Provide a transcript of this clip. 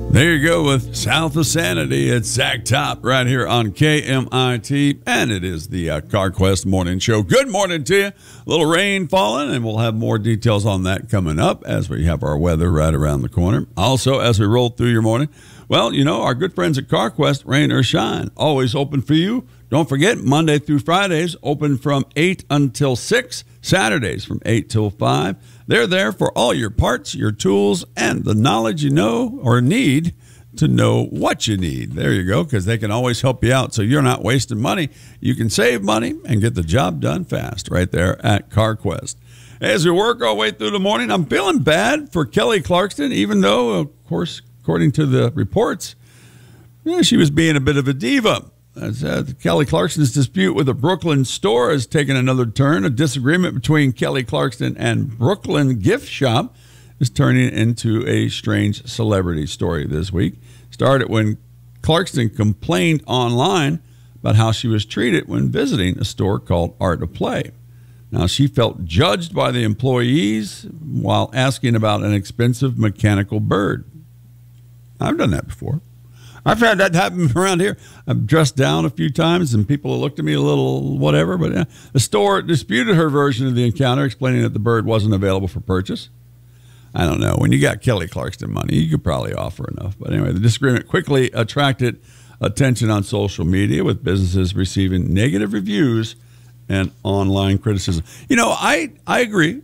There you go with South of Sanity. It's Zach Top right here on KMIT, and it is the CarQuest Morning Show. Good morning to you. A little rain falling, and we'll have more details on that coming up as we have our weather right around the corner. Also, as we roll through your morning, well, you know, our good friends at CarQuest, rain or shine, always open for you. Don't forget, Monday through Fridays, open from 8 until 6, Saturdays from 8 till 5. They're there for all your parts, your tools, and the knowledge you know or need to know what you need. There you go, because they can always help you out so you're not wasting money. You can save money and get the job done fast right there at CarQuest. As we work our way through the morning, I'm feeling bad for Kelly Clarkson, even though, of course, according to the reports, she was being a bit of a diva. Kelly Clarkson's dispute with a Brooklyn store has taken another turn. A disagreement between Kelly Clarkson and Brooklyn Gift Shop is turning into a strange celebrity story this week. Started when Clarkson complained online about how she was treated when visiting a store called Art of Play. Now, she felt judged by the employees while asking about an expensive mechanical bird. I've done that before. I've had that happen around here. I've dressed down a few times, and people have looked at me a little whatever. But the store disputed her version of the encounter, explaining that the bird wasn't available for purchase. I don't know. When you got Kelly Clarkson money, you could probably offer enough. But anyway, the disagreement quickly attracted attention on social media, with businesses receiving negative reviews and online criticism. You know, I agree.